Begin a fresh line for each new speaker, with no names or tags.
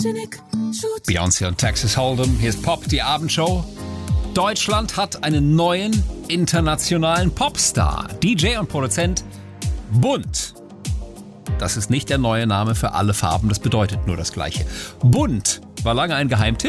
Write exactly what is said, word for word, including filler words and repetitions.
Beyoncé und Texas Hold'em. Hier ist Pop, die Abendshow. Deutschland hat einen neuen internationalen Popstar. D J und Produzent Bunt. Das ist nicht der neue Name für alle Farben, das bedeutet nur das Gleiche. Bunt war lange ein Geheimtipp.